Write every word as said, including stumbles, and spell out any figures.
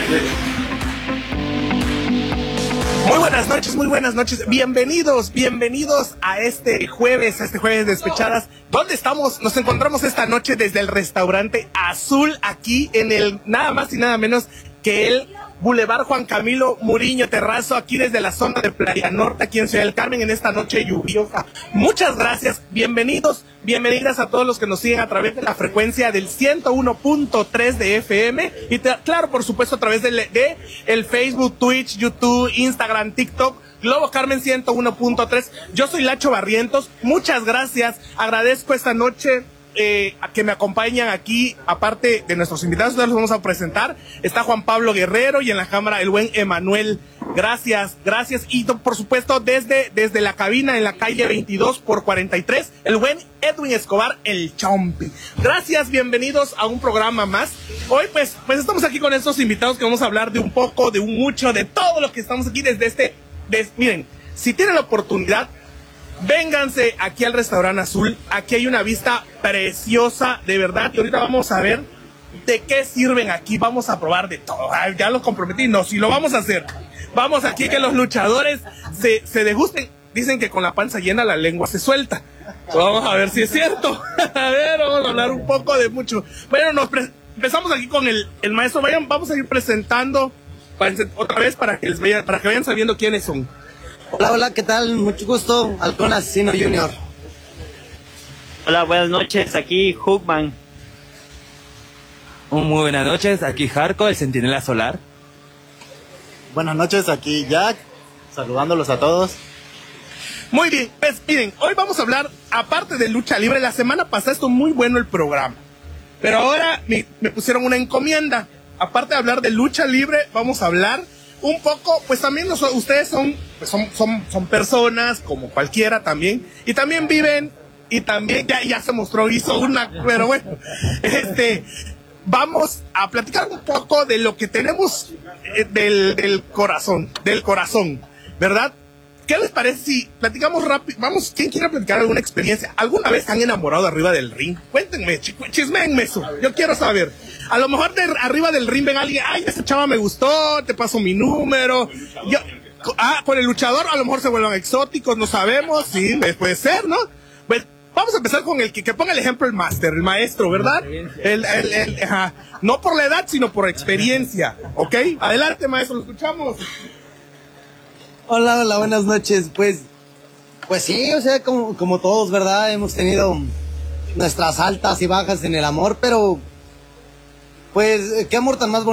Muy buenas noches, muy buenas noches. Bienvenidos, bienvenidos a este jueves, a este jueves de Despechadas. ¿Dónde estamos? Nos encontramos esta noche desde el restaurante Azul, aquí en el nada más y nada menos que el Boulevard Juan Camilo Muriño Terrazo, aquí desde la zona de Playa Norte, aquí en Ciudad del Carmen, en esta noche lluviosa. Muchas gracias, bienvenidos, bienvenidas a todos los que nos siguen a través de la frecuencia del ciento uno punto tres de F M y te, claro, por supuesto, a través de, de el Facebook, Twitch, YouTube, Instagram, TikTok, Globo Carmen ciento uno punto tres. Yo soy Lacho Barrientos, muchas gracias, agradezco esta noche Eh, a que me acompañan aquí, aparte de nuestros invitados, los vamos a presentar. Está Juan Pablo Guerrero y en la cámara el buen Emanuel. Gracias, gracias. Y por supuesto, desde, desde la cabina en la calle veintidós por cuarenta y tres, el buen Edwin Escobar, el Chompi. Gracias, bienvenidos a un programa más. Hoy pues, pues estamos aquí con estos invitados que vamos a hablar de un poco, de un mucho, de todo lo que estamos aquí desde este... Des, miren, si tienen la oportunidad, vénganse aquí al Restaurante Azul. Aquí hay una vista preciosa, de verdad. Y ahorita vamos a ver de qué sirven aquí. Vamos a probar de todo. Ay, ya lo comprometí. No, si lo vamos a hacer. Vamos aquí que los luchadores se, se degusten. Dicen que con la panza llena la lengua se suelta. Vamos a ver si es cierto. A ver, vamos a hablar un poco de mucho. Bueno, nos empezamos aquí con el, el maestro. Vayan, vamos a ir presentando para, otra vez para que les vayan, para que vayan sabiendo quiénes son. Hola, hola, ¿qué tal? Mucho gusto, Halcón Asesino Junior. Hola, buenas noches, aquí Hookman. Muy buenas noches, aquí Jarko, el Centinela Solar. Buenas noches, aquí Jack, saludándolos a todos. Muy bien, pues miren, hoy vamos a hablar, aparte de lucha libre, la semana pasada estuvo muy bueno el programa, pero ahora me, me pusieron una encomienda. Aparte de hablar de lucha libre, vamos a hablar un poco, pues también los, ustedes son, pues son, son, son personas como cualquiera también, y también viven, y también ya, ya se mostró, hizo una, pero bueno, este, vamos a platicar un poco de lo que tenemos eh, del, del corazón, del corazón, ¿verdad? ¿Qué les parece si platicamos rápido? Vamos, ¿quién quiere platicar alguna experiencia? ¿Alguna vez han enamorado arriba del ring? Cuéntenme, chismenme eso, yo quiero saber. A lo mejor de arriba del ring ven a alguien, ay, esa chava me gustó, te paso mi número. Yo, ah, con el luchador a lo mejor se vuelvan exóticos, no sabemos, sí, puede ser, ¿no? Pues vamos a empezar con el que, que ponga el ejemplo el máster, el maestro, ¿verdad? El, el, el, ajá. No por la edad, sino por experiencia, ¿ok? Adelante, maestro, lo escuchamos. Hola, hola, buenas noches. Pues, pues sí, o sea, como, como todos, ¿verdad? Hemos tenido nuestras altas y bajas en el amor, pero pues, ¿qué amor tan más bonito?